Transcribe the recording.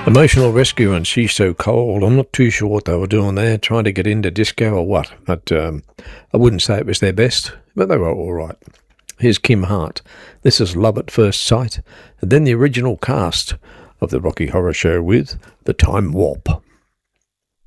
Emotional Rescue and She's So Cold. I'm not too sure what they were doing there, trying to get into disco or what. But I wouldn't say it was their best, but they were all right. Here's Kim Hart. This is Love at First Sight. And then the original cast of the Rocky Horror Show with The Time Warp.